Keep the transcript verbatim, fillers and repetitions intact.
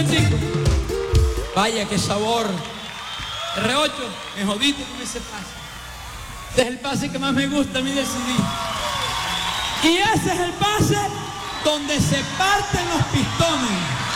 chico. Vaya, qué sabor. R ocho, me jodiste con ese pase. Este es el pase que más me gusta a mí del C D. Y ese es el pase donde se parten los pistones.